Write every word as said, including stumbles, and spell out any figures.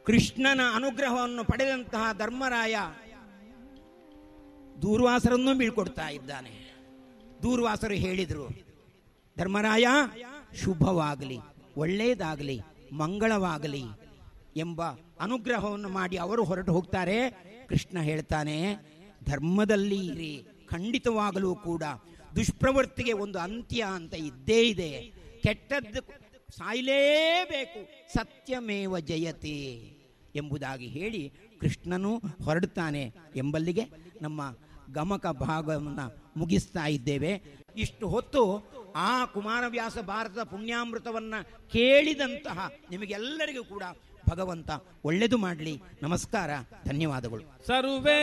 ಕೃಷ್ಣನ ಅನುಗ್ರಹವನ್ನು ಪಡೆದಂತಹ ಧರ್ಮರಾಯ ದೂರ್ವಾಸರನ್ನು ಬೀಳ್ಕೊಡ್ತಾ ಇದ್ದಾನೆ. ದೂರ್ವಾಸರು ಹೇಳಿದರು, ಧರ್ಮರಾಯ ಶುಭವಾಗಲಿ, ಒಳ್ಳೆಯದಾಗಲಿ, ಮಂಗಳವಾಗಲಿ ಎಂಬ ಅನುಗ್ರಹವನ್ನು ಮಾಡಿ ಅವರು ಹೊರಟು ಹೋಗ್ತಾರೆ. ಕೃಷ್ಣ ಹೇಳ್ತಾನೆ, ಧರ್ಮದಲ್ಲಿ ಇರಿ, ಖಂಡಿತವಾಗಲೂ ಕೂಡ ದುಷ್ಪ್ರವೃತ್ತಿಗೆ ಒಂದು ಅಂತ್ಯ ಅಂತ ಇದ್ದೇ ಇದೆ. ಕೆಟ್ಟದ್ದು ಸಾಯಲೇಬೇಕು, ಸತ್ಯಮೇವ ಜಯತೆ ಎಂಬುದಾಗಿ ಹೇಳಿ ಕೃಷ್ಣನು ಹೊರಡುತ್ತಾನೆ ಎಂಬಲ್ಲಿಗೆ ನಮ್ಮ ಗಮಕ ಭಾಗವನ್ನು ಮುಗಿಸ್ತಾ ಇದ್ದೇವೆ. ಇಷ್ಟು ಹೊತ್ತು ಆ ಕುಮಾರವ್ಯಾಸ ಭಾರತದ ಪುಣ್ಯಾಮೃತವನ್ನು ಕೇಳಿದಂತಹ ನಿಮಗೆಲ್ಲರಿಗೂ ಕೂಡ ಭಗವಂತ ಒಳ್ಳೆಯದು ಮಾಡಲಿ. ನಮಸ್ಕಾರ, ಧನ್ಯವಾದಗಳು. ಸರ್ವೇ